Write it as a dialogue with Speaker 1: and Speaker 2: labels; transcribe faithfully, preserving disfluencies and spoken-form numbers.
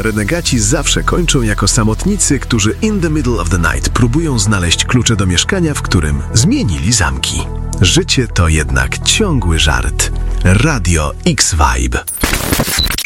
Speaker 1: Renegaci zawsze kończą jako samotnicy, którzy in the middle of the night próbują znaleźć klucze do mieszkania, w którym zmienili zamki. Życie to jednak ciągły żart. Radio X-Vibe.